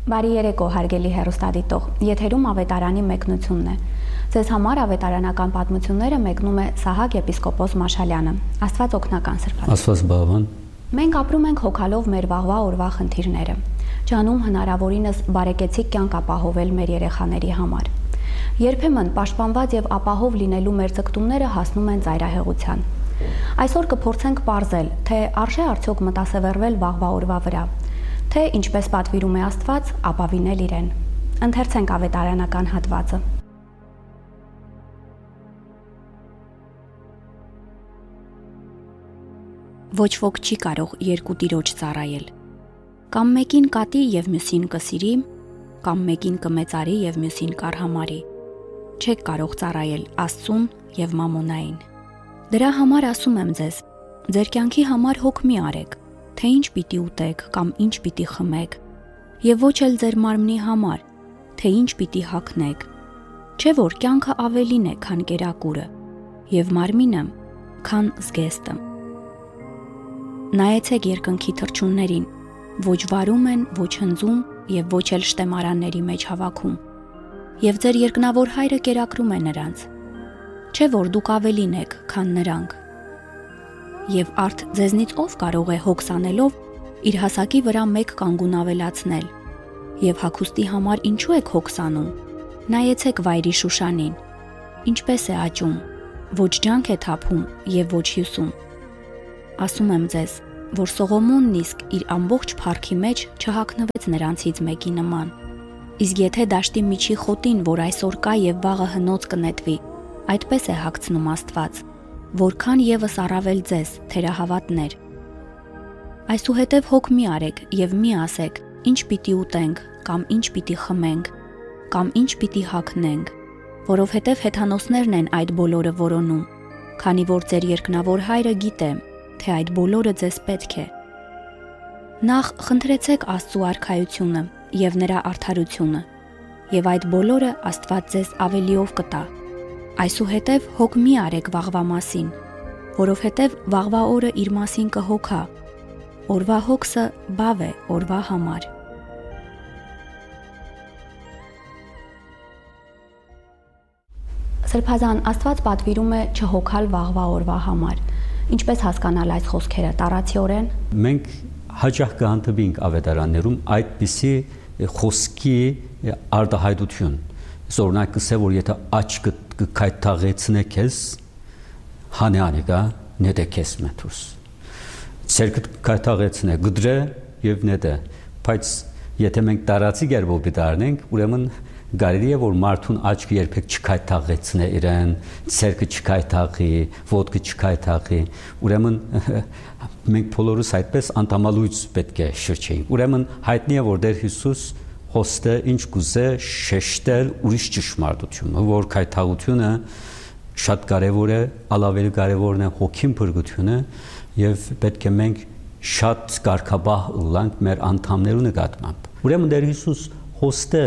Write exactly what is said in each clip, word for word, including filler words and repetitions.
Բարի երեկո, հարգելի հեռուստադիտող, եթերում ավետարանի մեկնությունն է։ Ձեզ համար ավետարանական պատմությունները մեկնում է Սահակ եպիսկոպոս Մաշալյանը։ Աստված օգնական սրբազան։ Աստված բավան։ Մենք ապրում ենք հոգալով մեր վաղվա օրվա խնդիրները։ Ջանում հնարավորինս բարեկեցիկ կյանք ապահովել մեր երեխաների համար։ Երբեմն պաշտպանված եւ ապահով լինելու մեր ձգտումները հասնում են ծայրահեղության։ Այսօր կփորձենք պարզել, թե արժե արդյոք մտասևեռվել վաղվա օրվա վրա, թե ինչպես պատվիրում է Աստված, ապավինել իրեն։ Ընթերցենք ավետարանական հատվածը։ Ոչ ոք չի կարող երկու տիրոջ ծառայել։ Կամ մեկին կատի եւ մյուսին կսիրի, կամ մեկին կմեծարի եւ մյուսին կարհամարի։ Չեք կարող ծառայել Աստծուն եւ մամոնային։ Դրա համար ասում եմ ձեզ, ձեր կյանքի համար հոգ մի արեք, թե ինչ պիտի ուտեք կամ ինչ պիտի խմեք, եւ ոչ էլ ձեր մարմնի համար, թե ինչ պիտի հագնեք։ Չէ՞ որ կյանքը ավելին է, քան կերակուրը, եւ մարմինը, քան զգեստը։ Նայեցեք երկնքի թռչուններին, ոչ վարում են, ոչ հնձում եւ ոչ էլ շտեմարանների մեջ հավաքում։ Եվ ձեր երկնավոր Հայրը կերակրում է նրանց։ Չէ՞ որ դուք ավելին եք, քան նրանք։ Եվ արդ ձեզնից ով կարող է հոգս անելով իր հասակի վրա մեկ կանգուն ավելացնել։ Եվ հագուստի համար ինչու եք հոգս անում։ Նայեցեք վայրի Շուշանին, ինչպես է աճում, ոչ ջանք է թափում եւ ոչ հյուսում։ Ասում եմ ձեզ, որ Սողոմոնն իսկ իր ամբողջ փառքի մեջ չհագնվեց նրանցից մեկի նման։ Իսկ եթե դաշտի միջի խոտին, որ այսօր կա եւ վաղը հնոց կնետվի, այդպես է հագցնում Աստված, որքան եւս առավել ձեզ, թերահավատներ։ Այսուհետև հոգ մի արեք եւ մի ասեք, ինչ պիտի ուտենք, կամ ինչ պիտի խմենք, կամ ինչ պիտի հագնենք, որովհետև հեթանոսներն են այդ բոլորը որոնում, քանի որ ձեր երկնավոր Հայրը գիտե, թե այդ բոլորը ձեզ պետք է։ Նախ խնդրեցեք Աստծու արքայությունը եւ նրա արդարությունը, եւ այդ բոլորը Աստված ձեզ ավելիով կտա։ Այսուհետև հոգ մի արեք վաղվա մասին, որովհետև վաղվա օրը իր մասին կհոգա։ Օրվա հոգսը բավ է օրվա համար։ Սրբազան, Աստված պատվիրում է չհոգալ վաղվա օրվա համար։ Ինչպես հասկանալ այս խոսքերը տառացիորեն։ Մենք հաճախ կհանդիպենք ավետարաններում այդպիսի խոսքի արտահայտություն։ Օրինակ կսե որ եթե աչքը կքայթաղեցնե քեզ, հանյանիկա նետեքես մեթուս։ Ցերկը քայթաղեցնե գդրե եւ նետե, բայց եթե մենք տարածի գերբով դառնենք, ուրեմն գարելի է որ մարդուն աչքը երբեք չքայթաղեցնե իրեն, ցերկը չքայթաղի, ոտքը չքայթաղի, ուրեմն մենք բոլորս այդպես անտամալույց պետք է շրջեինք։ Ուրեմն հայտնի է որ Տեր Հիսուս հոստը ինչ կուզե շեշտել ուրիշ ճշմարտությունը, որ քայթաղությունը շատ կարևոր է, ալավելի կարևորն է հոգին փրկությունը եւ պետք է մենք շատ կարգաբահ ըլլանք մեր անդամներու նկատմամբ։ Ուրեմն Տեր Հիսուս հոստը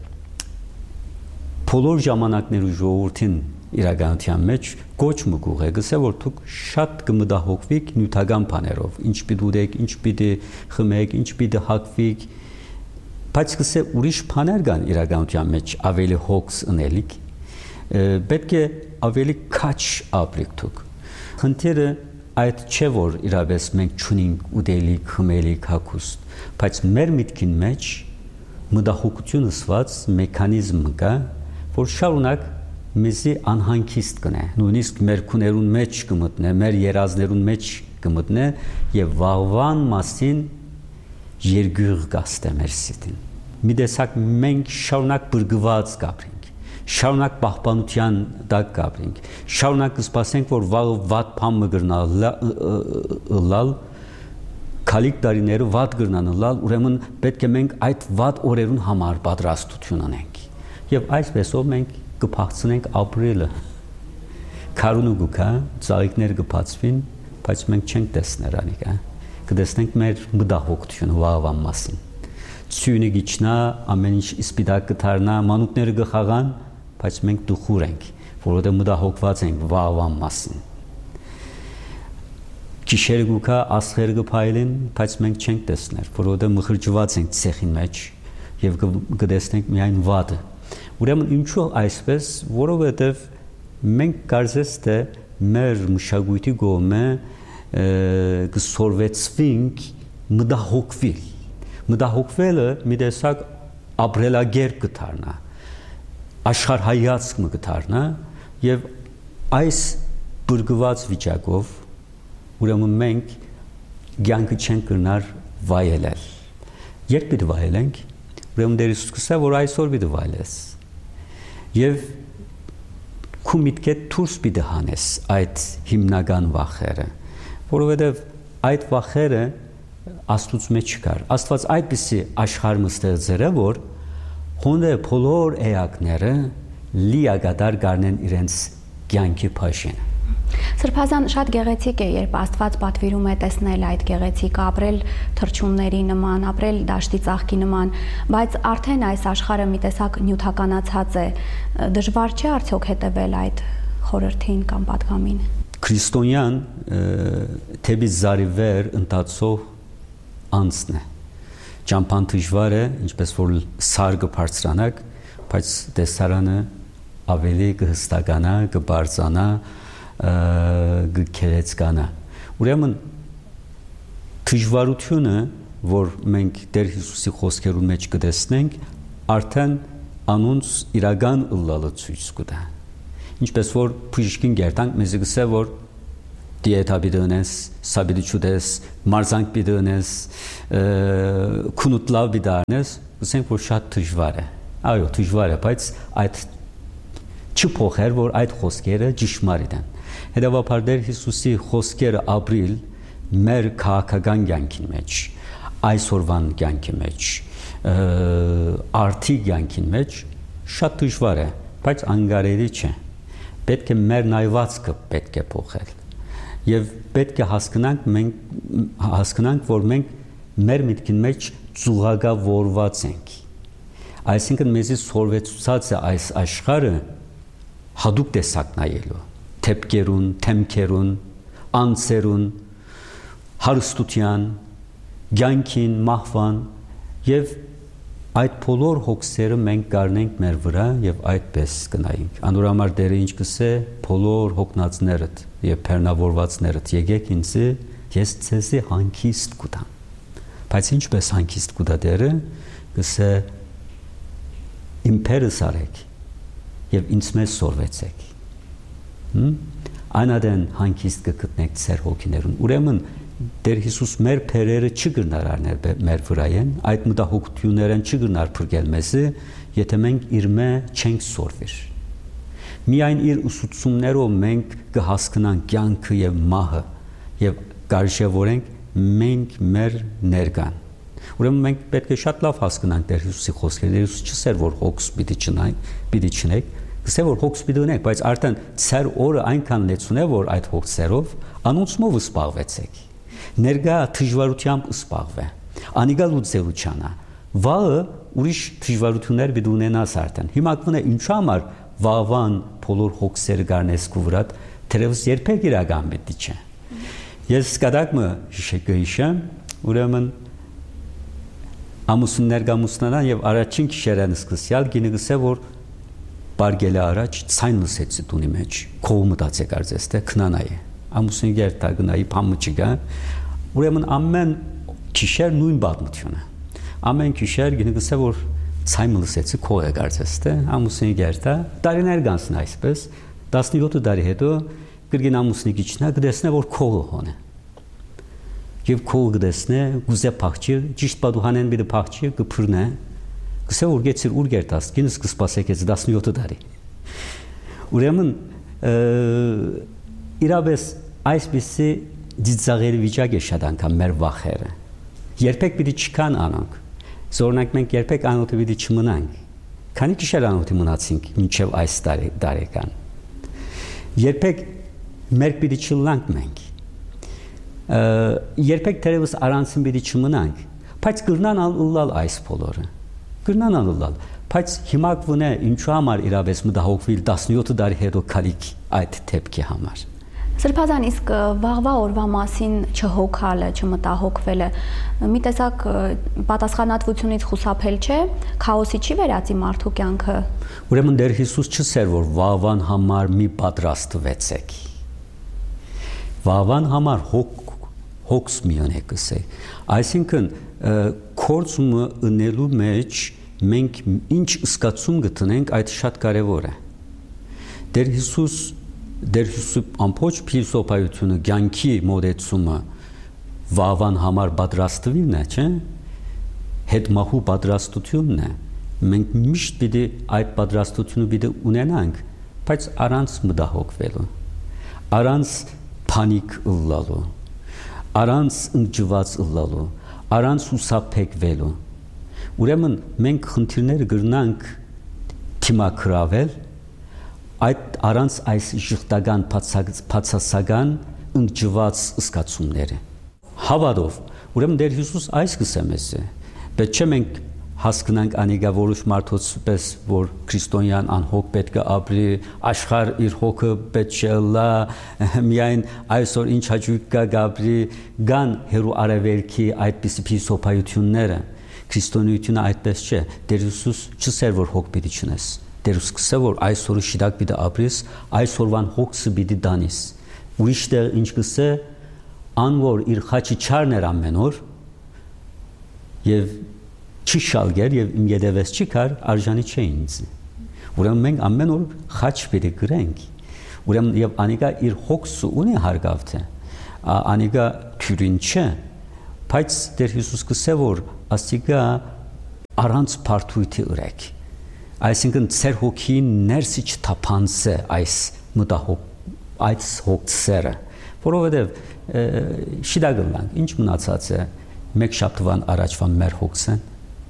բոլոր ժամանակներու ժողովրդին իրականության մեջ կոչ մգուղ է, գսե որ դուք շատ կմտահոգվիք նյութական բաներով, ինչ պիտի ուտեք, ինչ պիտի խմեք, ինչ պիտի հագվիք, բայց գսե ուրիշ բաներ կան իրականության մեջ ավելի հոգս ունելիք, պետք է ավելի քաչ ապրեք դուք։ Խնդիրը այդ չէ որ իրավես մենք չունենք ուտելիք, խմելիք, հագուստ, բայց մեր միտքին մեջ մտահոգություն ըսված մեխանիզմ կա, որ շարունակ մեզի անհանգիստ կնե, նույնիսկ մեր քուներուն մեջ կմտնե, մեր երազներուն մեջ կմտնե եւ վաղվան մասին երգյուղ կաստե մեր սիտին։ Մի տեսակ մենք շարունակ բրգված կապրենք, շարունակ պահպանության տակ կապրենք, շարունակ կսպասենք, որ վաղը վատ բան մգրնալ լալ, քալիք տարիները վատ գրնան լալ, ուրեմն պետք է մենք այդ վատ օրերուն համար պատրաստություն անենք։ Եվ այսպեսով մենք կփախցնենք ապրելը։ Քարունը գուքա, ծաղիկները կբացվին, բայց մենք չենք տեսներ անիկա։ Կտեսնենք մեր մտահոգությունը վաղվան մասին։ Ցյունը գիչնա, ամեն ինչ իսպիտակ կդառնա, մանուկները կխաղան, բայց մենք դուխուր ենք, որովհետև մտահոգված ենք վաղվան մասին։ Գիշերը գուքա, աստղերը կփայլեն, բայց մենք չենք տեսներ, որովհետև մխրճված ենք ցեխի մեջ եւ կդեսնենք միայն վատը։ Ուրեմն ինչու այսպես, որովհետեւ մենք կարծես թե մեր մշակույթի գոմը կսորվեցվենք մտահոգվել։ Մտահոգվելը մի տեսակ ապրելակերպ կդառնա, աշխարհայացք կդառնա եւ այս բրգված վիճակով ուրեմն մենք կյանքը չենք կրնար վայելել։ Երբ պիտի վայելենք, ուրեմն Տեր Հիսուս կսա, որ այսօր պիտի վայելես։ Եվ քու միտքեդ դուրս պիտի հանես այդ հիմնական վախերը, որովհետև այդ վախերը Աստծուց մեջ չկար։ Աստված այդպիսի աշխարհ ստեղծել է, որ հոնդե բոլոր էակները լիակատար գարնեն իրենց կյանքի փաշինը։ Սրբազան շատ գեղեցիկ է, երբ Աստված պատվիրում է տեսնել այդ գեղեցիկը, ապրել թռչունների նման, ապրել դաշտի ծաղկի նման, բայց արդեն այս աշխարհը մի տեսակ նյութականացած է, դժվար չէ արդյոք հետևել այդ խորհրդին կամ պատգամին։ Քրիստոնյան թեպի զարիվեր ընթացող անձն է։ Ճամփան դժվար է, ինչպես որ սար կբարձրանակ, բայց տեսարանը ավելի կհստականա, կբարձրանա, գքերեցկանա։ Ուրեմն դժվարությունը, որ մենք Տեր Հիսուսի խոսքերու մեջ կտեսնենք, արդեն անոնց իրական ըլլալը ցույց կտա։ Ինչպես որ բժիշկին գերտանք մեզ գսե, որ դիետա բիդոնես, սաբիդի չուդես, մարզանք բիդոնես, քունուտ լավ բիդարնես, գսենք որ շատ դժվար է։ Այո, դժվար է, բայց այդ չփոխեր, որ այդ խոսքերը ճշմարիտ են։ Հետևաբար Տեր Հիսուսի խոսքերը ապրիլ մեր քաղաքական կյանքի մեջ, այսօրվան կյանքի մեջ, արդի կյանքի մեջ շատ դժվար է, բայց անկարելի չէ։ Պետք է մեր նայվածքը պետք է փոխել։ Եվ պետք է հասկանանք մենք հասկանանք, որ մենք մեր միտքի մեջ ծուղակավորված ենք։ Այսինքն մեզի սորվեցուցած է այս աշխարհը հadoop տեսակ նայելու, թեփկերուն, թեմքերուն, անձերուն, հարստության, ցանկին, մահվան եւ այդ բոլոր հոգսերը մենք կառնենք մեր վրա եւ այդպես կնայենք։ Անորամար Տերը ինչ կսե, բոլոր հոգնածներդ եւ բեռնավորվածներդ եկեք ինձ, ես ցեզի հանգիստ կտամ։ Բայց ինչպես հանգիստ կտա Տերը, կսե իմ փերս արեք եւ ինձ մեզ սորվեցեք։ Հմ Անադեն հանգիստ կգտնեք ձեր հոգիներուն։ Ուրեմն Տեր Հիսուս մեր փերերը չգնար արնել մեր վրայեն, այդ մտահոգություններն չգնար փրկել մեզը, եթե մենք իր մե չենք սորվիր։ Միայն իր ուսուցումներով մենք կհասկանանք կյանքը եւ մահը եւ կարժևորենք մենք մեր ներկան։ Ուրեմն մենք պետք է շատ լավ հասկանանք Տեր Հիսուսի խոսքերը։ Տեր Հիսուս չսեր որ հոգս պիտի չնայք, պիտի չնեք, գսե որ հոգս պիտի ունեք, բայց արդեն ցեր օրը այնքան լեցուն է, որ այդ հոգսերով անոնցմով սպաղվեցեք։ Ներգա դժվարությամբ սպաղվե։ Անիգա լուծելուչանա։ Վաղը ուրիշ դժվարություններ պիտի ունենաս արդեն։ Հիմա կոնե ինչու համար վաղվան բոլոր հոգսերը գարնես քու վրա, թերևս երբեք իրական պետք չէ։ Ես սկադակը շեգեիշեմ, ուրեմն ամուսններ գամուսնանան եւ առաջին քիշերան սկսյալ գինը գսե որ բարգելը առաջ ցայն լսեցի տունի մեջ քո մտածե կարծես թե քնանայ ամուսին գերտա գնայի փամուճիգա ուրեմն ամեն քիշեր նույն բադմությունը ամեն քիշեր գինը գսե որ ցայն լսեցի քո է կարծես թե ամուսին գերտա տարիներ գանցն այսպես տասնյոթ տարի հետո գրգին ամուսնի գիչնա գտեսնե որ քողը հոնե եւ քողը գտեսնե գուզե փախչի ճիշտ պատուհանեն բիդը փախչի կփրնե գսե որ գեցիր ուր գերտաս գինս կսպասեք ես տասնյոթ տարի ուրեմն իրավես այսպիսի դիծաղերի վիճակ է շատ անգամ մեր վախերը երբեք պիտի չկան անոնք զորնանք մենք երբեք անոթի պիտի չմնանք քանի քիշեր անոթի մնացինք մինչև այս տարի տարեկան երբեք մեր պիտի չլանք մենք երբեք թերևս արանցին պիտի չմնանք բայց կրնան ալլալ այս բոլորը կրնան ալլալ բայց հիմա կվնե ինչու համար իրավես մտահոգվել տասնյոթ տարի հետո քալիք այդ թեփքի համար Սրբազան, իսկ վաղվա օրվա մասին չհոգալը, չմտահոգվելը մի տեսակ պատասխանատվությունից խուսափել չէ, քաոսի չի վերածի մարդու կյանքը։ Ուրեմն Տեր Հիսուս չսեր որ վաղվան համար մի պատրաստվեցեք։ Վաղվան համար հոգ հոգս մի ունեք ասեք։ Այսինքն կորցումը ընելու մեջ մենք ինչ սկացում գտնենք, այդ շատ կարևոր է։ Տեր Հիսուս Դեր Հիսուս ամբողջ փիլիսոփայությունը, կյանքի մոդեցումը վաղվան համար պատրաստվելն է, չէ՞։ Հետմահու պատրաստությունն է։ Մենք միշտ պիտի այդ պատրաստությունը պիտի ունենանք, բայց առանց մտահոգվելու, առանց փանիկ ըլլալու, առանց ընկճված ըլլալու, առանց հուսափեկվելու։ Ուրեմն մենք խնդիրները կգրնանք թիմակրավել այդ առանց այս ժխտական բացասական ընկճված սկացումները հավատով ուրեմն Տեր Հիսուս այս կսեմ է բայց չէ մենք հասկանանք անիգա որոշ մարդոց պես որ քրիստոնյան անհոգ պետք է ապրի աշխարհ իր հոգը պետք չէ լա միայն այսօր ինչ հաճույք կա գաբրի գան հերու արևելքի այդպիսի փիլիսոփայությունները քրիստոնեությունը այդպես չէ Տեր Հիսուս չսեր որ հոգ պիտի չնես Դեր սկսե որ այսօրը շիրակ պիտի ապրես, այսօրվան հոգսը պիտի դանես։ Ուրիշ տեղ ինչ կսե, անոր իր խաչի չարն էր ամեն օր, եւ չի շալգեր եւ իմ յետևես չի կար, արժանի չէ ինձ։ Ուրեմն մենք ամեն օր խաչ պիտի գրենք։ Ուրեմն եւ անիկա իր հոգսը ունի հարգավթե։ Անիկա թյուրին չէ, բայց Տեր Հիսուս կսե որ ասիկա առանց բարդույթի ուրեք։ Այսինքն ծեր հոգին ներսի չթափանցե այս մտահոգ այս հոգսերը որովհետև շիդագլանք ինչ մնացած է մեկ շաբթվան առաջվա մեր հոգսեն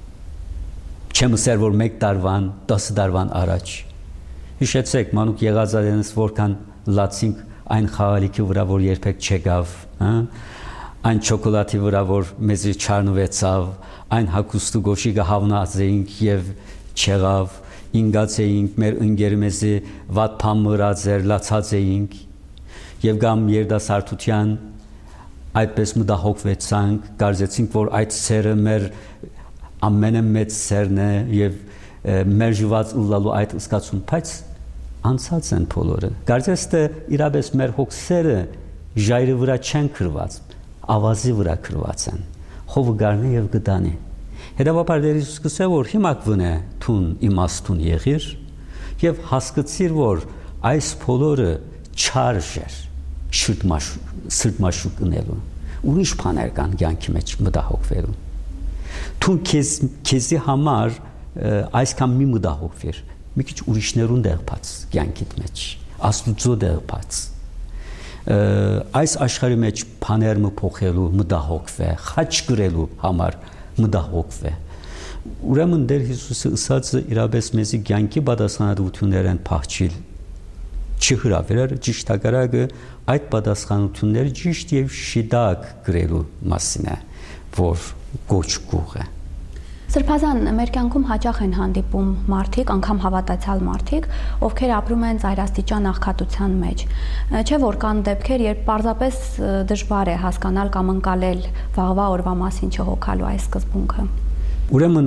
չեմ ասեր որ մեկ տարվան դասը տարվան առաջ հիշեցեք մանուկ եղածարենս որքան լացինք այն խաղալիքի վրա որ երբեք չեկավ հա այն շոկոլադի վրա որ մեզի չառնվեցավ այն հագուստու գոշիկը հավնացինք եւ չեղավ ինգած էինք մեր ընկերմեզի վատ բան մռածեր լացած էինք եւ գամ երդասարտության այդպես մտահոգվեցանք կարծեցինք որ այդ սերը մեր ամենամեծ սերն է եւ մեր ժված ուլալու այդ սկացում բայց անցած են բոլորը կարծես թե իրապես մեր հոգսերը ժայռի վրա չեն քրված ավազի վրա քրված են հովը գարնի եւ գտանի Հետևաբար Տեր Հիսուս կսե որ հիմա կվնե թուն իմաստուն եղիր եւ հասկացիր որ այս բոլորը չարժ էր սրտմաշուկ ունելու ուրիշ բաներ կան կյանքի մեջ մտահոգվելու թուն քեզ քեզի համար այսքան մի մտահոգվիր մի քիչ ուրիշներուն դեղբաց կյանքիդ մեջ աստուծո դեղբաց այս աշխարհի մեջ բաներ մփոխելու մտահոգվե խաչ գրելու համար մտահոգվե ուրեմն Տեր Հիսուսը ըսածը իրապես մեզի կյանքի պատասխանատվություններ են փախչիլ չհրավերար ճիշտ հակառակը այդ պատասխանատվությունները ճիշտ եւ շիդակ գրելու մասին է որ գոչ գուղ է Սրբազան մեր կյանքում հաճախ են հանդիպում մարդիկ, անգամ հավատացյալ մարդիկ, ովքեր ապրում են ծայրաստիճան աղքատության մեջ։ Չէ որ կան դեպքեր, երբ պարզապես դժվար է հասկանալ կամ ընկալել վաղվա օրվա մասին չհոգալու այս սկզբունքը։ Ուրեմն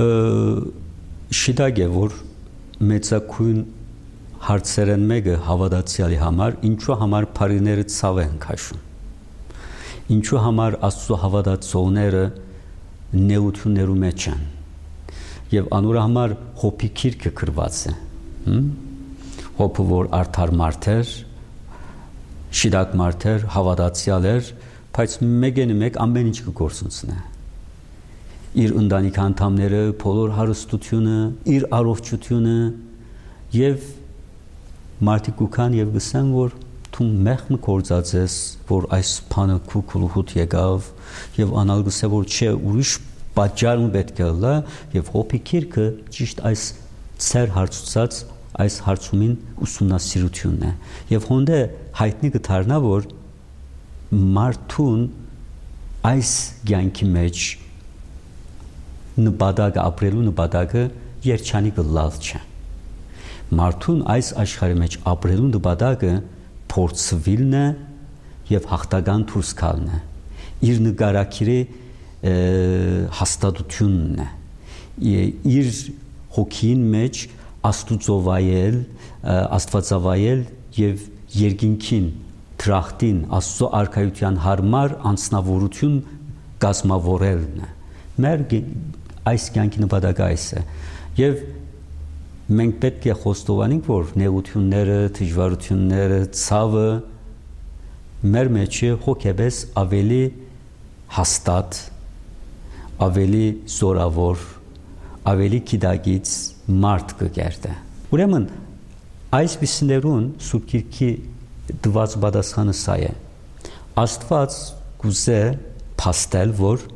շիդակ է որ մեծակույն հարցերեն մեկը հավատացյալի համար ինչու համար բարիները ցավ են քաշում։ Ինչու համար Աստծո հավատացողները նեություններու մեջ են եւ անոր համար հոպի քիրքը գրված է հոպը որ արդար մարդեր շիդակ մարդեր հավատացյալ էր բայց մեկենի մեկ ամեն ինչ կգործունցնե իր ընտանիք անդամները բոլոր հարստությունը իր առողջությունը եւ մարդիկ կան եւ գսեն որ Թում մեղմ կործածես, որ այս բանը քուքուլուհուտ եկավ եւ անալգսե որ չէ ուրիշ պատճառում պետք է լա եւ հոպի քիրքը ճիշտ այս ծեր հարցուցած այս հարցումին ուսումնասիրությունն է եւ հոնդե հայտնի կդառնա որ մարդուն այս ցանկի մեջ նպատակը ապրելու նպատակը երջանիկ լավ չէ մարդուն այս աշխարհի մեջ ապրելու նպատակը փորձվիլն է եւ հաղթական դուրս գալն է իր նկարակիրի հաստատությունն է իր հոգին մեջ աստուծովայել աստվածավայել եւ երկինքին դրախտին աստծո արքայության հարմար անձնավորություն գազմավորելն է մեր այս կյանքի նպատակը այս է եւ մենք պետք է խոստովանենք որ նեղությունները դժվարությունները ցավը մեր մեջ հոգեբես ավելի հաստատ ավելի զորավոր ավելի գիտակից մարդ կգերտե ուրեմն այս վիսներուն Սուրբ Գիրքի դված պատասխանը սա է Աստված գուզե փաստել որ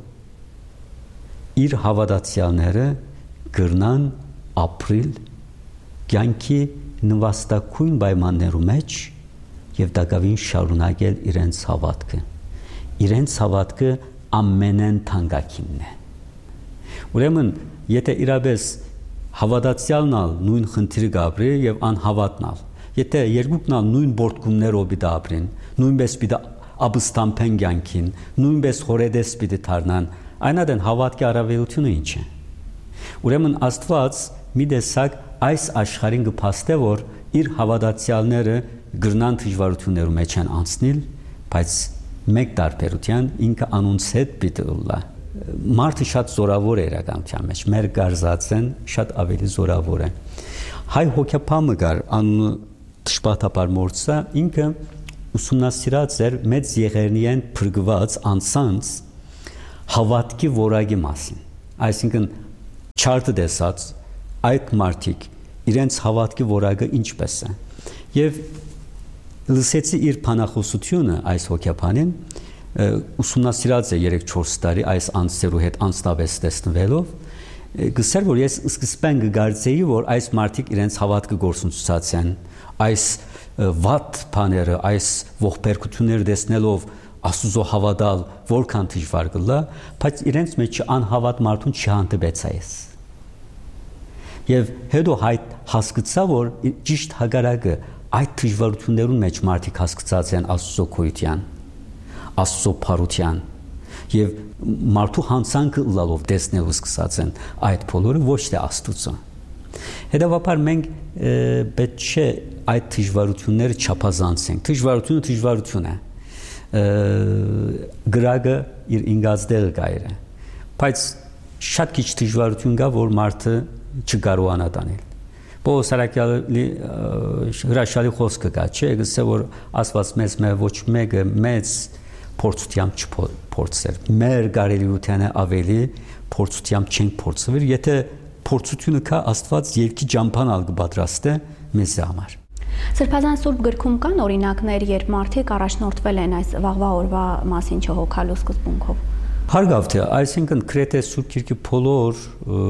իր հավատացյալները գրնան ապրիլ կյանքի նվաստակույն պայմաններու մեջ եւ դակավին շարունակել իրենց հավատքը իրենց հավատքը ամենեն թանկագինն է ուրեմն եթե իրապես հավատացյալն ալ նույն խնդիրը գաբրի եւ անհավատն ալ եթե երկուքն ալ նույն բորտկումներով պիտի ապրին նույնպես պիտի ապստամբեն կյանքին նույնպես խորեդես պիտի դառնան այնադեն հավատքի առավելությունը ինչ է ուրեմն Աստված մի տեսակ այս աշխարհին կփաստե որ իր հավատացյալները գրնան դժվարություններու մեջ են անցնել բայց մեկ տարբերության ինքը անոնց հետ պիտի ուլա մարդը շատ զորավոր է իրականության մեջ մեր գարզածեն շատ ավելի զորավոր է հայ հոգեբամը գար անունը Տշպաթապար Մորցա ինքը ուսումնասիրած էր մեծ եղերնիեն փրկված անցանց հավատքի որակի մասին այսինքն չարտը դեսած այդ մարդիկ իրենց հավատքի որակը ինչպես է եւ լսեցի իր փանախոսությունը այս հոգեբանին ուսումնասիրած է երեք չորս տարի այս անձերու հետ անձնապես տեսնվելով գսեր որ ես սկզբեն կգարձեի որ այս մարդիկ իրենց հավատքը գործունեացած են այս վատ բաները այս ողբերգությունները տեսնելով Աստծո հավատալ որքան դժվար կլա բայց իրենց մեջ անհավատ մարդուն չհանդիպեց այս եւ հետո հայտ հասկացա որ ճիշտ հագարակը այդ դժվարություններուն մեջ մարդիկ հասկացած են Աստծո քույրության Աստծո փառության եւ մարդու հանցանքը լալով տեսնելու սկսած են այդ բոլորը ոչ թե Աստծո հետեւաբար մենք պետք չէ այդ դժվարությունները չափազանցենք դժվարությունը դժվարություն է գրագը իր ինգազդել գայր է բայց շատ քիչ դժվարություն կա որ մարդը չկարողանա տանել Պողոս Արաքյալի հրաշալի խոսքը կա չէ գսե որ Աստված մեզ մեր ոչ մեկը մեծ փորձությամբ չփորձեր մեր կարելիությունը ավելի փորձությամբ չենք փորձվեր եթե փորձությունը կա Աստված երկի ճամփան կպատրաստե մեզ համար Սրբազան Սուրբ գրքում կան օրինակներ, երբ մարդիկ առաջնորդվել են այս վաղվա օրվա մասին չհոգալու սկզբունքով։ Հարգավ թե, այսինքն գրեթե Սուրբ Գիրքի բոլոր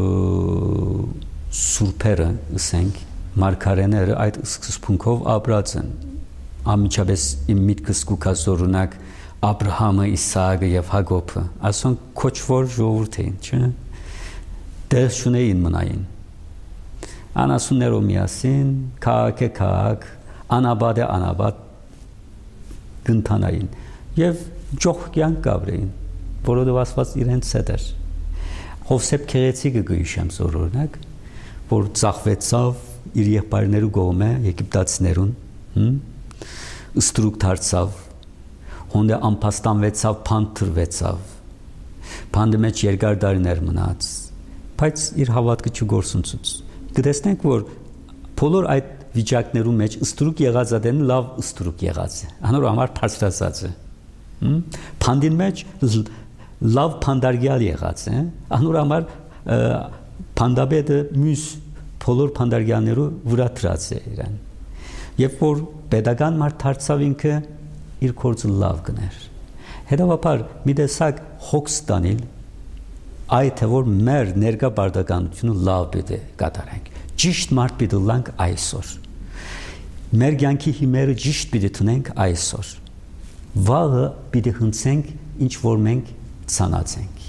սուրբերը, ասենք, մարգարեները այդ սկզբունքով ապրած են։ Անմիջապես իմ միտքս կուքած օրինակ Աբրահամը, Իսահակը եւ Հակոբը, ասոնք քոչվոր ժողովուրդ էին, չէ՞։ Դեր շունեին մնային։ Անասուններով միասին, քաղաք է քաղաք, անաբադ է անաբադ գնթանային եւ ջող կյանք կապրեին, որովհետեւ Աստված իրենց հետ էր։ Հովսեփ Քեղեցիկը գույշեմ զորօրինակ, որ ծախվեցավ իր եղբայրներու կողմէ եգիպտացիներուն, ստրուկ դարձավ, հոնդե անփաստանվեցավ, փանտրվեցավ, փանդի մեջ երկար տարիներ մնաց, բայց իր հավատքը չգործունցուց։ Կտեսնենք, որ բոլոր այդ վիճակներու մեջ ստրուկ եղած ադեն լավ ստրուկ եղած է, անոր համար բարձրացած է։ Փանդին մեջ լավ փանդարգյալ եղած է, անոր համար փանդաբեդը մյուս բոլոր փանդարգյալներու վրա դրած է իրեն։ Երբ որ pedagogan մարդ դարձավ ինքը իր գործը լավ գներ։ Հետևաբար մի տեսակ հոգս տանել այդ թե որ մեր ներկա բարդականությունը լավ պիտի կատարենք ճիշտ մարդ պիտի լանք այսօր մեր կյանքի հիմերը ճիշտ պիտի տնենք այսօր վաղը պիտի հնցենք ինչ որ մենք ցանացենք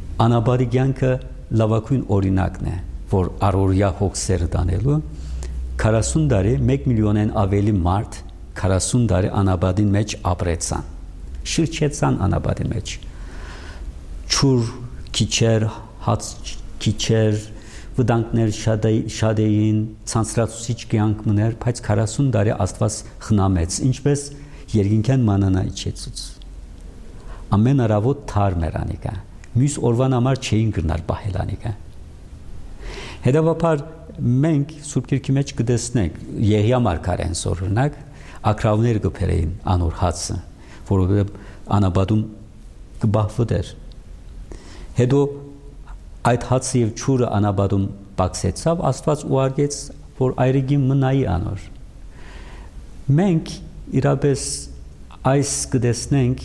անաբարի կյանքը լավագույն օրինակն է որ առօրյա հոգսերը տանելու քառասուն տարի մեկ միլիոնեն ավելի մարդ քառասուն տարի անաբադին մեջ ապրեցան, շրջեցան անաբադի մեջ, չուր քիչեր, հաց քիչեր, վտանգներ շատ էին, ցանցրացուցիչ կյանք մներ, բայց քառասուն տարի Աստված խնամեց, ինչպես երկինքեն մանանա իջեցուց։ Ամեն առավոտ թարմ էր անիկա, մյուս օրվան համար չէին գնալ պահել անիկա։ Հետևաբար մենք Սուրբ Գիրքի մեջ կտեսնենք Եղիա մարգարեն օրինակ ակրավներ կբերեին անոր հացը, որովհետև անաբադում կբահվեր։ Հետո այդ հացը եւ ճուրը անաբադում բացեցավ, Աստված ուղարկեց, որ այրիգին մնայի անոր։ Մենք իրապես այս կտեսնենք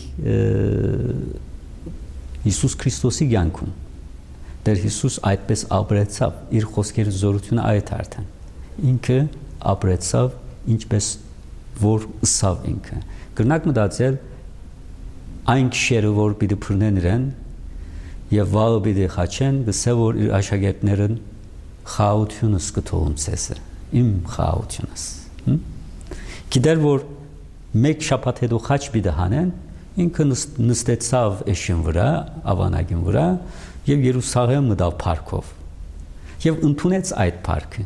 Հիսուս Քրիստոսի կյանքում։ Դեր Հիսուս այդպես ապրեցավ, իր խոսքերի զորությունը այդ արդեն։ Ինքը ապրեցավ ինչպես որ ըսավ ինքը։ Կրնակ մտածել այն քիշերը, որ պիտի բռնեն իրեն եւ վաղը պիտի խաչեն, գսե որ իր աշակերտներն խաղաղությունս կթողում ցեսը, իմ խաղաղությունս։ Գիտեր որ մեկ շաբաթ հետո խաչ պիտի հանեն, ինքը նստեցավ էշին վրա, ավանագին վրա եւ Երուսաղեմ մտավ парքով եւ ընդունեց այդ парքը։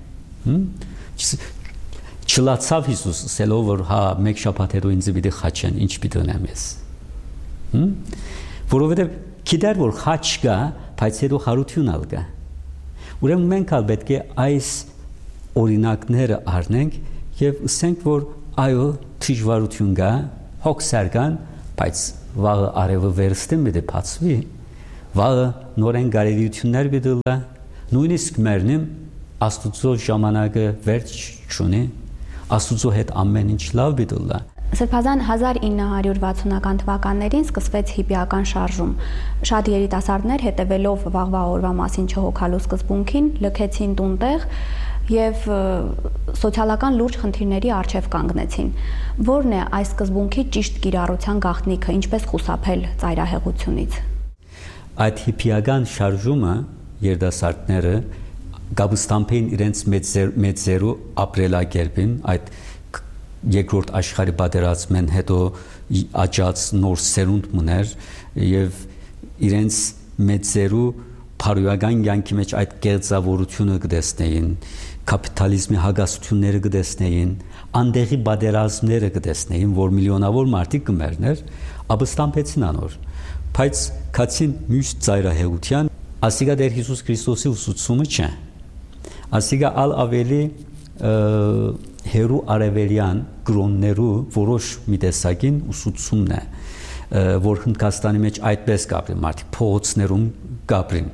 Չլացավ Հիսուս ասելով որ հա մեկ շաբաթ հետո ինձ պիտի խաչեն, ինչ պիտի ունեմ ես։ Որովհետեւ գիտեր որ խաչ կա, բայց հետո խարություն ալ կա։ Ուրեմն մենք ալ պետք է այս օրինակները առնենք եւ ասենք որ այո դժվարություն կա, հոգսեր կան, բայց վաղը արևը վերստին պիտի բացվի, վաղը նորեն գարեվություններ պիտի լա, նույնիսկ մերնիմ Աստուծո ժամանակը վերջ չունի, Աստուծո հետ ամեն ինչ լավ պիտի լա։ Սրբազան հազար ինը հարյուր վաթսունական թվականներին սկսվեց հիպիական շարժում։ Շատ երիտասարդներ հետևելով վաղվա օրվա մասին չհոգալու սկզբունքին լքեցին տունտեղ եւ սոցիալական լուրջ խնդիրների առջև կանգնեցին։ Որն է այս սկզբունքի ճիշտ կիրառության գաղտնիքը, ինչպես խուսափել ծայրահեղությունից։ Այդ հիպիական շարժումը երիտասարդները գաբստամփին իրենց մեծերու ապրելակերպին այդ երկրորդ աշխարհի պատերազմեն հետո աճած նոր սերունդ մներ եւ իրենց մեծերու փարուական կյանքի մեջ այդ կերծավորությունը կտեսնեին, կապիտալիզմի հագասությունները կտեսնեին, անդեղի պատերազմները կտեսնեին, որ միլիոնավոր մարդիկ կմերներ, ապստամբեցին անոր, բայց կացին մյուս ծայրահեղության, ասիկա դեր Հիսուս Քրիստոսի ուսուցումը չէ, ասիկա ալ ավելի հերու արևելյան գրոններու որոշ մի տեսակին ուսուցումն է, որ Հնդկաստանի մեջ այդպես կապրին, մարդիկ փողոցներում կապրին։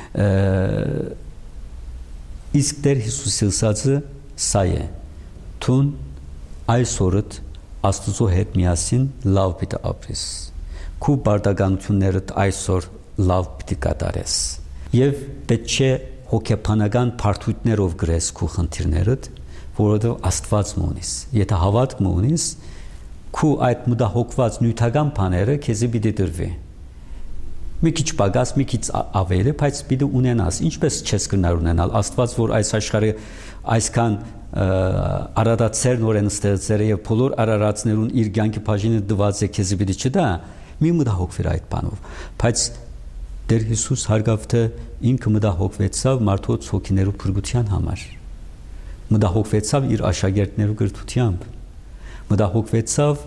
Իսկ դեր Հիսուսի ասածը սա է, թուն այսօրդ Աստուծո հետ միասին լավ պիտի ապրես, քու բարդականություններդ այսօր լավ պիտի կատարես, եւ պետք չէ հոգեբանական բարդություններով գրես քու խնդիրներդ, որովհետև Աստված մունիս, եթե հավատք մունիս, քու այդ մտահոգված նյութական բաները քեզի պիտի դրվի։ Մի քիչ պակաս, մի քիչ ավելի, բայց պիտի ունենաս, ինչպես չես կնար ունենալ, Աստված որ այս աշխարհի այսքան արարածներ նորեն ստեղծել եւ բոլոր արարածներուն իր կյանքի բաժինը դված է քեզի պիտի չտա, մի մտահոգվիր այդ բանով, բայց Դեր Հիսուս հարգավթը ինքը մտահոգվեցավ մարդոց հոգիներու փրկության համար։ Մտահոգվեցավ իր աշակերտներու գրթությամբ, մտահոգվեցավ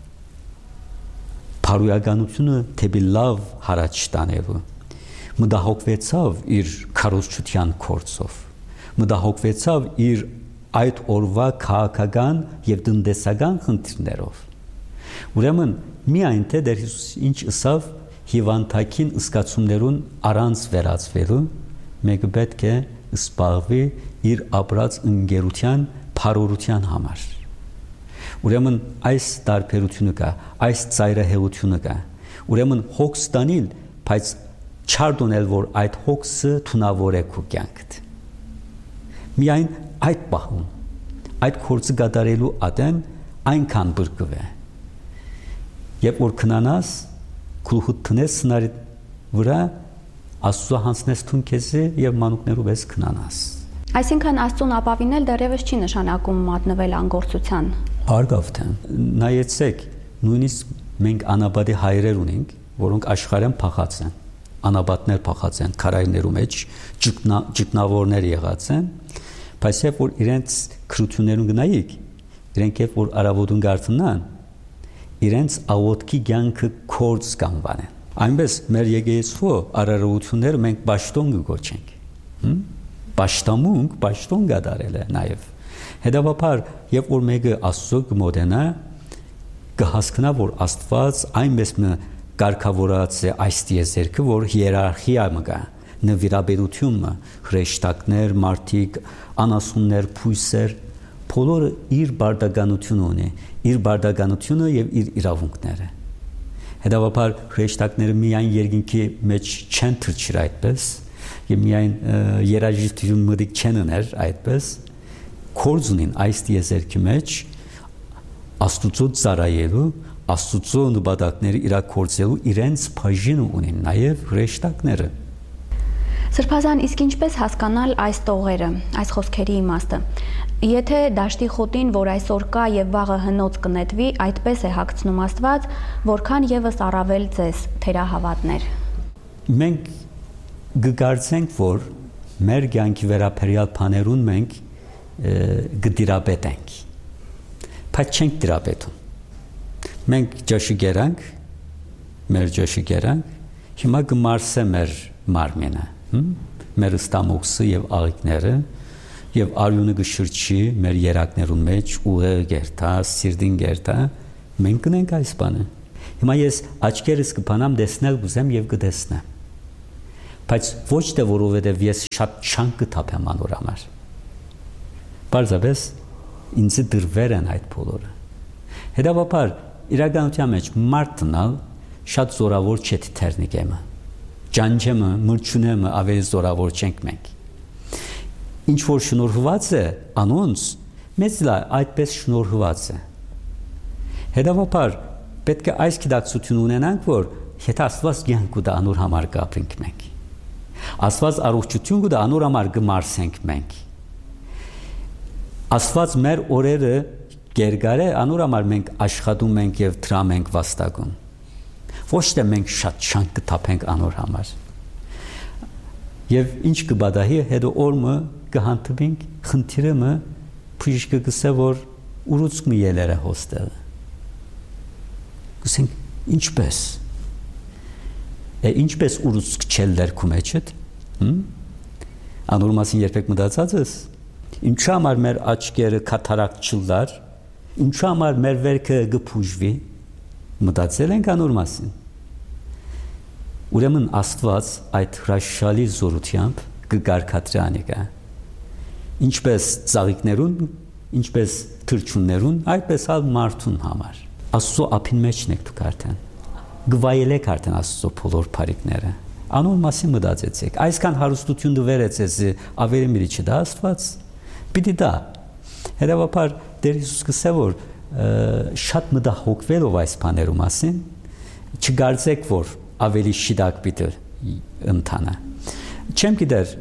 փարուականությունը թեպի լավ հարաճ տանելու, մտահոգվեցավ իր քարոզչության կորցով, մտահոգվեցավ իր այդ օրվա քաղաքական եւ տնտեսական խնդիրներով։ Ուրեմն միայն թե Դեր Հիսուս ինչ ասավ հիվանդակին ըսկացումներուն առանց վերածվելու, մեկը պետք է սպառվի իր ապրած ընկերության փարորության համար։ Ուրեմն այս տարբերությունը կա, այս ծայրահեղությունը կա։ Ուրեմն հոգս տանիլ, բայց չարդոնել, որ այդ հոգսը թունավոր է քո կյանքդ։ Միայն այդ պահում, այդ գործը կատարելու ատեն այնքան բրկվե։ Երբ որ քնանաս, քուհուտ տնես սնարի վրա Աստծո հանձնես թուն քեզի եւ մանուկներու վես քնանաս։ Այսինքն Աստծուն ապավինել դեռևս չի նշանակում մատնվել անգործության։ Հարգավთ են։ Նայեցեք, նույնիսկ մենք անաբադի հայրեր ունենք, որոնք աշխարհեն փախած են։ Անաբատներ փախած են քարայրներու մեջ, ճգնավորներ եղած են, բայց երբ որ իրենց քրություններուն գնայիք, իրենք երբ որ արաբոդուն գարտնան, իրենց աղոթքի կյանքը կորց կանվանեն։ Այնպես մեր եկեղեցու արարողությունները մենք պաշտոն կգոչենք։ Պաշտամունք, պաշտոն գդարել է նաև։ Հետևաբար, երբ որ մեկը Աստծո կմոտենա, կհասկանա, որ Աստված այնպես մի կարգավորած է այս տիեզերքը, որ հիերարխիա մգա, նվիրաբերությունը, հրեշտակներ, մարդիկ, անասուններ, փույսեր, բոլորը իր բարդականությունը ունի, իր բարդականությունը եւ իր իրավունքները։ Հետևաբար հրեշտակները միայն երկինքի մեջ չեն թրջիր այդպես, եւ միայն երաժշտություն մտիկ չեն ուներ այդպես, կորձ ունին այս տիեզերքի մեջ Աստուծո ծառայելու, Աստուծո նպատակները իրագործելու իրենց բաժինը ունեն նաև հրեշտակները։ Սրբազան, իսկ ինչպես հասկանալ այս տողերը, այս խոսքերի իմաստը։ Եթե դաշտի խոտին, որ այսօր կա եւ վաղը հնոց կնետվի, այդպես է հագցնում Աստված, որքան եւս առավել ձեզ թերահավատներ։ Մենք գկարծենք, որ մեր կյանքի վերաբերյալ բաներուն մենք գդիրապետենք, բայց չենք դիրապետում։ Մենք ջաշի գերանք, մեր ջաշի գերանք, հիմա գմարսե մեր մարմինը, մեր ստամոքսը եւ աղիքները, եւ արյունը գշրջի մեր երակներուն մեջ, ուղեղը գերտա, սիրտին գերտա, մենք կնենք այս բանը։ Հիմա ես աչքերս կփանամ տեսնել գուզեմ եւ կտեսնեմ։ Բայց ոչ թե որովհետեւ ես շատ չանկ կթափեմ անոր համար։ Բարձրապես ինձ դրվեր են այդ բոլորը։ Հետևաբար իրականության մեջ մարտնալ շատ զորավոր չէ թերնիկեմը։ Ջանջեմը, մրջունեմը ավելի զորավոր չենք մենք։ Ինչ որ շնորհված է անոնց, մեծ լա այդպես շնորհված է։ Հետևաբար պետք է այս գիտակցություն ունենանք, որ եթե Աստված կյանք կտա անոր համար կապրենք մենք։ Աստված առողջություն կտա անոր համար կմարսենք մենք։ Աստված մեր օրերը գերգար է, անոր համար մենք աշխատում ենք եւ դրամ ենք վաստակում։ Ոչ թե մենք շատ շանկ կթափենք անոր համար։ Եվ ինչ կբադահի հետո օրը կհանդիպենք խնդիրը մը փիշկը գսե որ ուրուցք մի ելերը հոստել։ Գսենք ինչպես։ Է ինչպես ուրուցք չել դերքում էչետ։ Հմ։ Անոր մասին երբեք մտածած ես։ Ինչու համար մեր աչքերը կատարակ չլար, ինչու համար մեր վերքը գփուժվի, մտածել ենք անոր մասին։ Ուրեմն Աստված այդ հրաշալի զորությամբ կգարկադրի անիկա։ Ինչպես ծաղիկներուն, ինչպես թրջուններուն, այդպես ալ մարդուն համար։ Աստծո ափին մեջն եք դուք արդեն։ Գվայելեք արդեն Աստծո բոլոր բարիքները։ Անոր մասին մտածեցեք։ Այսքան հարստություն դվերեց ես ավելի մի չի դա Աստված։ Պիտի դա։ Հետևաբար Տեր Հիսուս կսե որ շատ մտահոգվելով այս բաներու մասին, չգարձեք որ ավելի շիդակ պիտի ընթանա։ Չեմ գիտեր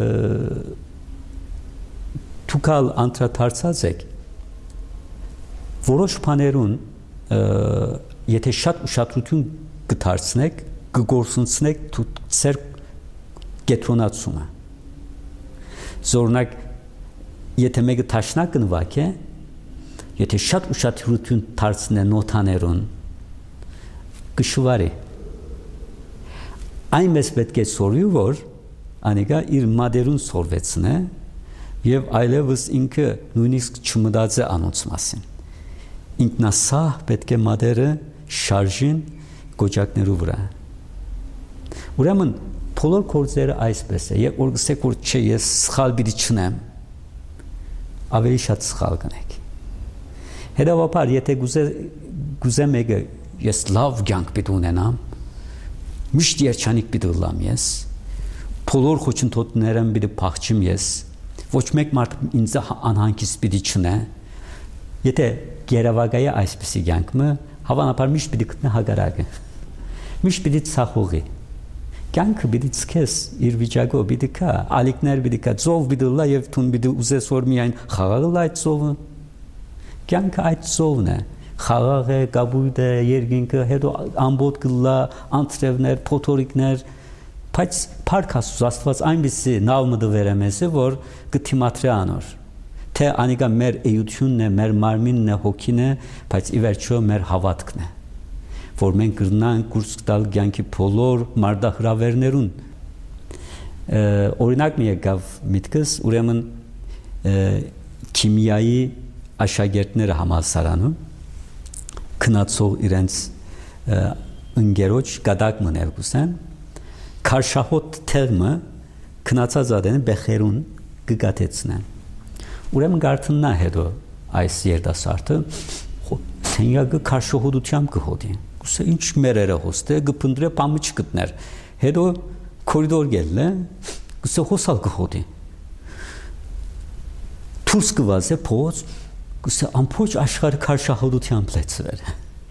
դուքալ անդրադարձած եք որոշ բաներուն եթե շատ ուշադրություն կդարձնեք, կգործունցնեք ձեր կետրոնացումը։ Զորնակ եթե մեկը տաշնակ նվակ է, եթե շատ ուշադրություն դարձնե նոթաներուն, կշվարի։ Այնպես պետք է սորվի, որ անիկա իր մադերուն սորվեցնե եւ այլևս ինքը նույնիսկ չմտածի անոնց մասին։ Ինքնասահ պետք է մադերը շարժին գոճակներու վրա։ Ուրեմն բոլոր գործերը այսպես է, երբ որ գսեք որ չէ ես սխալ բիդի չնեմ, ավելի շատ սխալ կնեք։ Հետևաբար եթե գուզե գուզե մեկը ես լավ կյանք պիտի ունենամ, միշտ երջանիկ պիտի լամ ես, բոլոր խոչընդոտներն պիտի փախչեմ ես, ոչ մեկ մարդ ինձ անհանգիստ պիտի չնե, եթե գերավագայ այսպիսի կյանքը, հավանաբար միշտ պիտի գտնե հագարակը, միշտ պիտի ցախողի, Կյանքը պիտի ցկես իր վիճակով, պիտի կա, ալիքներ պիտի կա, ծով պիտի լա եւ տուն պիտի ուզես որ միայն խաղալ այդ ծովը։ Կյանքը այդ ծովն է, խաղաղ է, կապույտ է, երկինքը, հետո ամբողջ գլա, անտրևներ, փոթորիկներ, բայց Փառք Աստծո Աստված այնպեսի նավ մտվեր է մեզ, որ կթիմատրի անոր։ Թե անիկա մեր էությունն է, մեր մարմինն է, հոգին է, բայց ի վերջո մեր հավատքն է, որ մենք կրնանք կուրս տալ կյանքի բոլոր մարդահրավերներուն։ Օրինակ մի եկավ միտքս, ուրեմն քիմիայի աշակերտները համալսարանում քնածող իրենց ընկերոջ գդակ մներ գուսեն, քարշահոտ թեղմը քնածած ադեն բեխերուն կգաթեցնեն։ Ուրեմն գարտնա հետո այս երդասարտը սենյակը քարշահոտությամբ կհոտի։ Գուցե ինչ մերերը հոստե գփնդրե պամը չգտներ։ Հետո կորիդոր գելն է, գուցե հոսալ կհոտի։ Թուրս կվազ է փոց, գուցե ամբողջ աշխարհը քարշահոտությամբ լեցվեր։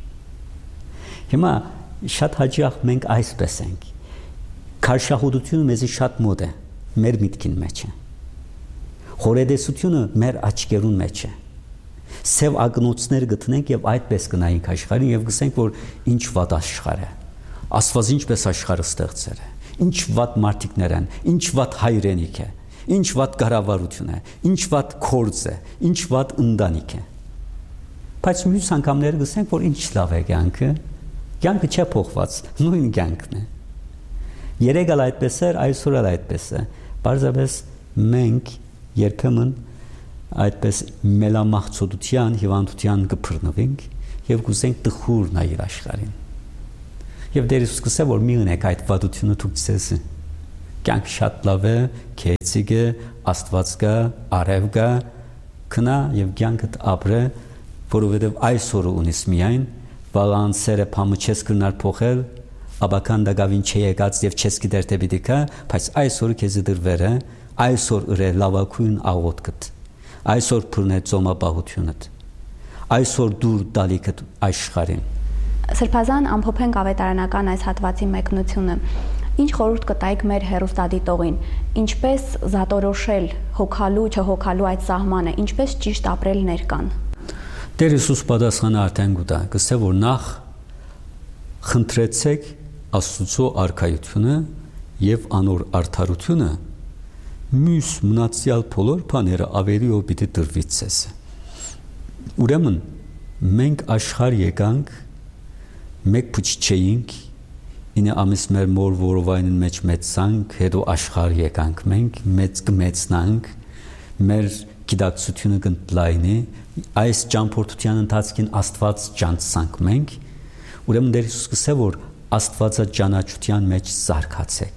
Հիմա շատ հաճախ մենք այսպես ենք։ Քարշահոտությունը մեզի շատ մոտ է, մեր միտքին մեջ է։ Խորեդեսությունը մեր աչքերուն մեջ է։ Սև ակնոցներ գտնենք եւ այդպես կնայենք աշխարհին եւ գսենք որ ինչ վատ աշխարհ է։ Աստված ինչպես աշխարհը ստեղծել է։ Ինչ վատ մարդիկներ են, ինչ վատ հայրենիք է, ինչ վատ կառավարություն է, ինչ վատ կորձ է, ինչ վատ ընտանիք է։ Բայց մյուս անգամները գսենք որ ինչ լավ է կյանքը։ Կյանքը չէ փոխված, նույն կյանքն է։ Երեք էլ այդպես էր, այսօր էլ այդպես է։ Պարզապես մենք երբեմն այդպես մելամաղձոտության, հիվանդության կփռնվենք եւ կուզենք տխուր նայել աշխարհին։ Եվ Տեր Հիսուս կսե որ մի ունեք այդ վատությունը դուք ցես։ Կյանք շատ լավ է, քեծիկ է, Աստված կա, արև կա, քնա եւ կյանքդ ապրե, որովհետեւ այսօր ունես միայն բալանսերը փամը չես կրնար փոխել, աբական դակավին չեկած եւ չես գիտեր թե պիտի կա, բայց այսօր քեզ դրվեր է, այսօր ըրե լավակույն աղոթքդ, այսօր փռնե ծոմապահությունդ, այսօր դուր դալիքդ աշխարհին։ Սրբազան ամփոփենք ավետարանական այս հատվածի մեկնությունը։ Ինչ խորհուրդ կտայիք մեր հերոստատիտողին, ինչպես զատորոշել հոգալու, չհոգալու այդ սահմանը, ինչպես ճիշտ ապրել ներկան։ Տեր Հիսուս պատասխանը արդեն գուտա, կսե որ նախ խնդրեցեք Աստծո արքայությունը եւ անոր արդարությունը, մյուս մնացյալ բոլոր բաները ավելիով պիտի տրվի ցես։ Ուրեմն մենք աշխարհ եկանք, մեկ փուչ չէինք, ինը ամիս մեր մոր որովայնին մեջ մեծանք, հետո աշխարհ եկանք մենք, մեծ կմեծնանք, մեր գիտակցությունը կընդլայնի, այս ճամփորդության ընթացքին Աստված ճանցանք մենք, ուրեմն Տեր Հիսուս կսե որ Աստվածաճանաչության մեջ զարգացեք,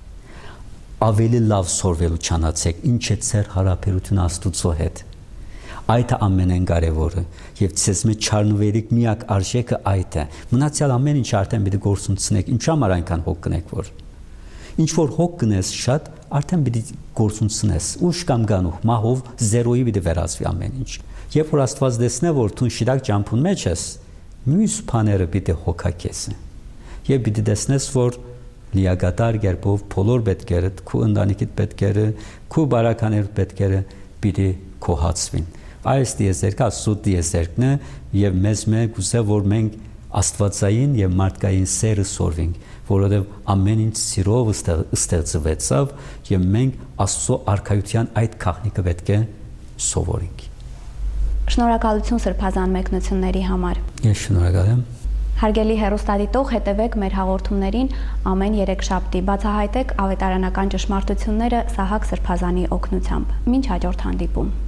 ավելի լավ սորվելու չանացեք, ինչ է ձեր հարաբերությունը Աստծո հետ, այդ է ամենեն կարևորը, եւ ցեզ մեջ չառնվելիք միակ արժեքը այդ է, մնացյալ ամեն ինչ արդեն պիտի գործունեցնեք, ինչ համար այնքան հոգ կնեք որ, ինչ որ հոգ կնես շատ, արդեն պիտի գործունեցնես, ուշ կամ գանուх, մահով զերոյի պիտի վերածվի ամեն ինչ, երբ որ Աստված տեսնե որ դու շիրակ ճամփուն մեջ ես, մյուս բաները պիտի հոգակես, եւ պիտի տեսնես որ լիակատար կերպով բոլոր պետքերդ, քու ընտանիքիդ պետքերը, քու բարականերդ պետքերը պիտի կոհացվին։ Այս դիեզերքը Աստծո դիեզերքն է եւ մեզ մեկ ուզե որ մենք Աստվածային եւ մարդկային սերը սորվենք, որովհետեւ ամեն ինչ սիրով ստեղծվեցավ եւ մենք Աստծո արքայության այդ քաղաքնիկը պետք է սովորենք։ Շնորհակալություն սրբազան մեկնությունների համար։ Ես շնորհակալ եմ։ Հարգելի հեռուստադիտող, հետևեք մեր հաղորդումներին ամեն երեքշաբթի, բացահայտեք ավետարանական ճշմարտությունները Սահակ Սրբազանի օգնությամբ։ Մինչ հաջորդ հանդիպում։